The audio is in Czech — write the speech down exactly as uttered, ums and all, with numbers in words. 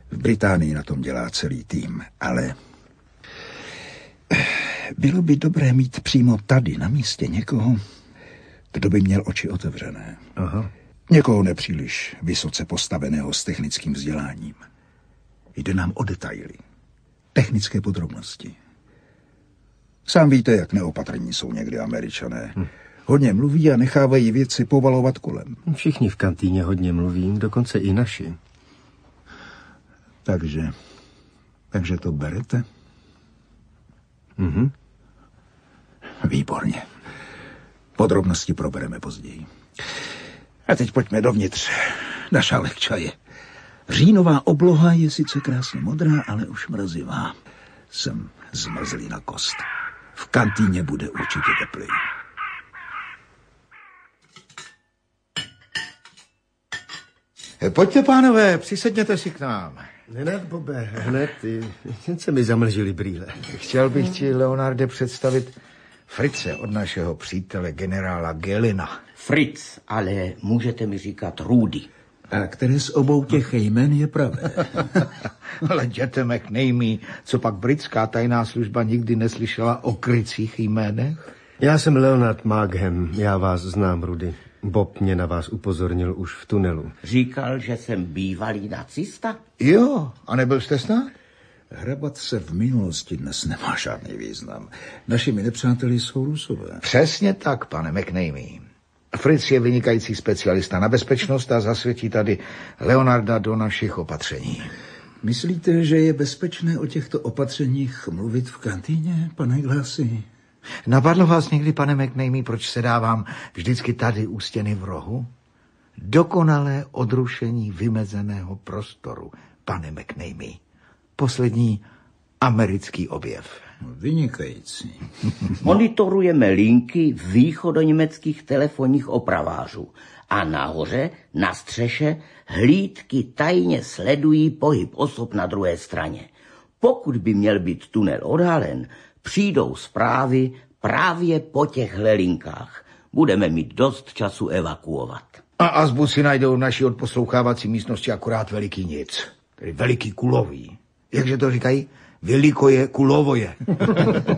V Británii na tom dělá celý tým, ale bylo by dobré mít přímo tady na místě někoho, kdo by měl oči otevřené. Aha. Někoho nepříliš vysoce postaveného s technickým vzděláním. Jde nám o detaily, technické podrobnosti. Sám víte, jak neopatrní jsou někdy Američané. Hm. Hodně mluví a nechávají věci povalovat kolem. Všichni v kantýně hodně mluví, dokonce i naši. Takže, takže to berete? Mhm. Výborně. Podrobnosti probereme později. A teď pojďme dovnitř na šálek čaje. Říjnová obloha je sice krásně modrá, ale už mrazivá. Jsem zmrzlý na kost. V kantýně bude určitě teplý. Pojďte, pánové, přisedněte si k nám. Hned, Bobe, hned. Jen se mi zamlžily brýle. Chtěl bych ti, Leonarde, představit Fritze od našeho přítele generála Gelina. Fritz, ale můžete mi říkat Rudy. A které z obou těch jmen je pravé? Ale jděte, McNamee, co pak britská tajná služba nikdy neslyšela o krycích jménech? Já jsem Leonard Markham, já vás znám, Rudy. Bob mě na vás upozornil už v tunelu. Říkal, že jsem bývalý nacista? Jo, a nebyl jste snad? Hrabat se v minulosti dnes nemá žádný význam. Našimi nepřáteli jsou Rusové. Přesně tak, pane McNamee. Fritz je vynikající specialista na bezpečnost a zasvětí tady Leonarda do našich opatření. Myslíte, že je bezpečné o těchto opatřeních mluvit v kantýně, pane Glassy? Napadlo vás někdy, pane McNamee, proč se dávám vždycky tady u stěny v rohu? Dokonalé odrušení vymezeného prostoru, pane McNamee. Poslední americký objev. Vynikající. Monitorujeme linky východoněmeckých telefonních opravářů a nahoře, na střeše, hlídky tajně sledují pohyb osob na druhé straně. Pokud by měl být tunel odhalen, přijdou zprávy právě po těchto linkách. Budeme mít dost času evakuovat. A azbu si najdou v naší odposlouchávací místnosti akorát veliký nic. Tedy veliký kulový. Jakže to říkají? Veliko je kulovo je.